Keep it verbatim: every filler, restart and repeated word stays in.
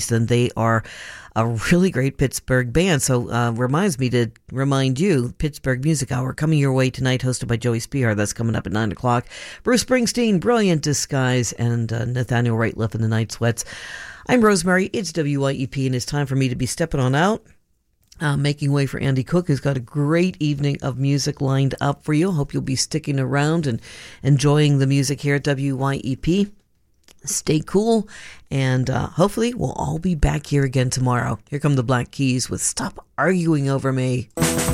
and they are a really great Pittsburgh band. So uh, reminds me to remind you, Pittsburgh Music Hour coming your way tonight, hosted by Joey Spihar. That's coming up at nine o'clock. Bruce Springsteen, Brilliant Disguise, and uh, Nathaniel Rateliff and the Night Sweats. I'm Rosemary. It's W Y E P, and it's time for me to be stepping on out. Uh, making way for Andy Cook, who's got a great evening of music lined up for you. Hope you'll be sticking around and enjoying the music here at W Y E P. Stay cool, and uh, hopefully we'll all be back here again tomorrow. Here come the Black Keys with Stop Arguing Over Me.